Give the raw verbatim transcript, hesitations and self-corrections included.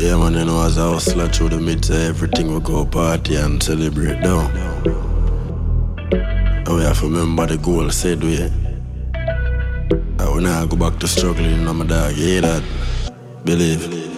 Yeah, man, you know, as a hustler through the midst of everything, we go party and celebrate down. And we have to remember the goal said we. And we now go back to struggling, I'm a dog, you hear that? Believe.